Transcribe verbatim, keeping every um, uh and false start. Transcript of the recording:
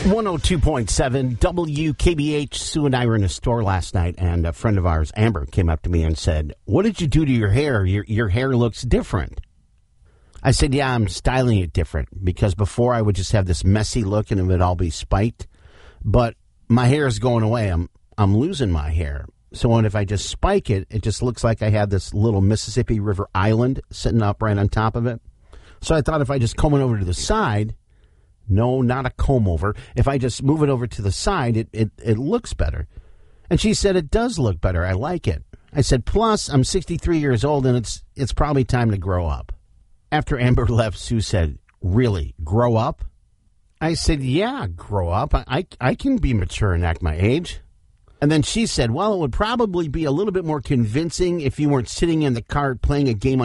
one oh two point seven W K B H. Sue and I were in a store last night, and a friend of ours, Amber, came up to me and said, "What did you do to your hair? Your, your hair looks different." I said, "Yeah, I'm styling it different, because before I would just have this messy look and it would all be spiked. But my hair is going away. I'm I'm losing my hair. So when if I just spike it, it just looks like I have this little Mississippi River island sitting up right on top of it. So I thought if I just comb it over to the side, no, not a comb over. If I just move it over to the side, it, it, it looks better." And she said, "It does look better. I like it." I said, "Plus, I'm sixty-three years old, and it's it's probably time to grow up." After Amber left, Sue said, "Really, grow up?" I said, "Yeah, grow up. I, I, I can be mature and act my age." And then she said, "Well, it would probably be a little bit more convincing if you weren't sitting in the car playing a game on